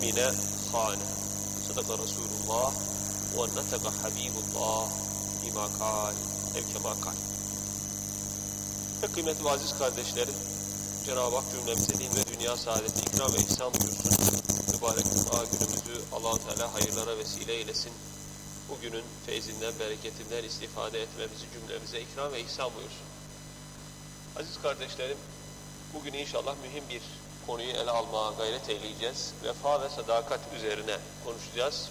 mine khane. Sadaka Resulullah ve neteka Habibullah bima kal ev kema kal. Ve kıymetli ve aziz kardeşlerim, Cenab-ı Hak cümlemize din ve dünya saadeti ikram ve ihsan buyursun. Mübarek Cuma günümüzü Allah-u Teala hayırlara vesile eylesin. Bugünün feyzinden, bereketinden istifade etmemizi cümlemize ikram ve ihsan buyursun. Aziz kardeşlerim, bugün inşallah mühim bir konuyu ele almaya gayret eyleyeceğiz. Vefa ve sadakat üzerine konuşacağız.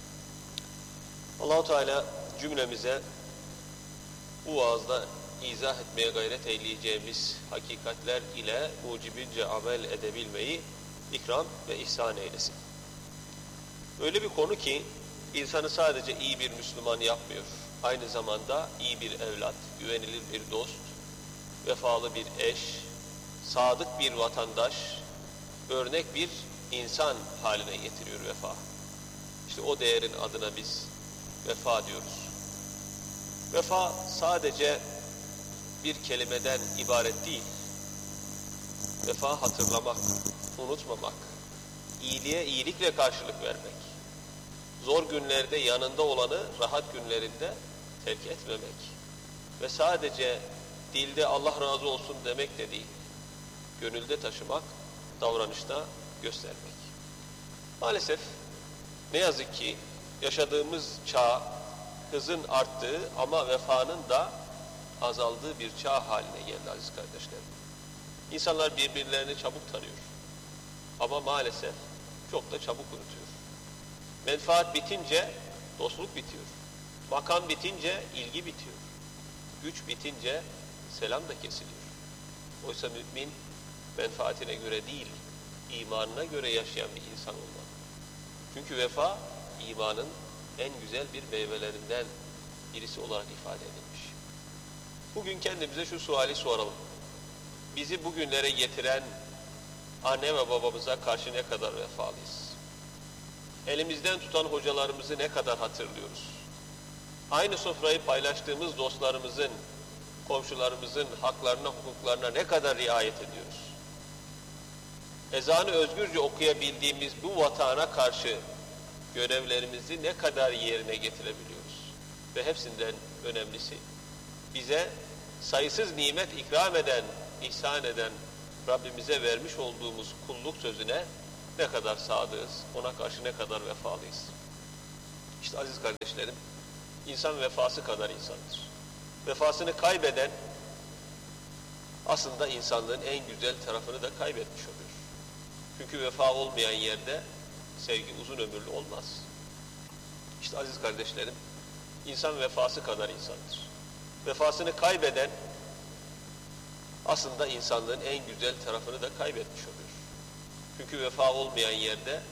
Allah-u Teala cümlemize bu vaazda izah etmeye gayret eyleyeceğimiz hakikatler ile mucibince amel edebilmeyi ikram ve ihsan eylesin. Öyle bir konu ki insanı sadece iyi bir Müslüman yapmıyor. Aynı zamanda iyi bir evlat, güvenilir bir dost, vefalı bir eş, sadık bir vatandaş, örnek bir insan haline getiriyor vefa. İşte o değerin adına biz vefa diyoruz. Vefa sadece bir kelimeden ibaret değil. Vefa hatırlamak, unutmamak, iyiliğe iyilikle karşılık vermek, zor günlerde yanında olanı rahat günlerinde terk etmemek ve sadece dilde Allah razı olsun demek de değil, gönülde taşımak, davranışta göstermek. Maalesef ne yazık ki yaşadığımız çağ hızın arttığı ama vefanın da azaldığı bir çağ haline geldi aziz kardeşlerim. İnsanlar birbirlerini çabuk tanıyor ama maalesef çok da çabuk unutuyor. Menfaat bitince dostluk bitiyor. Makam bitince ilgi bitiyor. Güç bitince selam da kesiliyor. Oysa mümin menfaatine göre değil, imanına göre yaşayan bir insan olmalı. Çünkü vefa imanın en güzel bir meyvelerinden birisi olarak ifade edilmiş. Bugün kendimize şu suali soralım. Bizi bugünlere getiren anne ve babamıza karşı ne kadar vefalıyız? Elimizden tutan hocalarımızı ne kadar hatırlıyoruz? Aynı sofrayı paylaştığımız dostlarımızın, komşularımızın haklarına, hukuklarına ne kadar riayet ediyoruz? Ezanı özgürce okuyabildiğimiz bu vatana karşı görevlerimizi ne kadar yerine getirebiliyoruz? Ve hepsinden önemlisi, bize sayısız nimet ikram eden, ihsan eden Rabbimize vermiş olduğumuz kulluk sözüne ne kadar sadığız, ona karşı ne kadar vefalıyız? İşte aziz kardeşlerim, insan vefası kadar insandır. Vefasını kaybeden aslında insanlığın en güzel tarafını da kaybetmiş oluyor. Çünkü vefa olmayan yerde sevgi uzun ömürlü olmaz. İşte aziz kardeşlerim, insan vefası kadar insandır. Vefasını kaybeden aslında insanlığın en güzel tarafını da kaybetmiş oluyor. Çünkü vefa olmayan yerde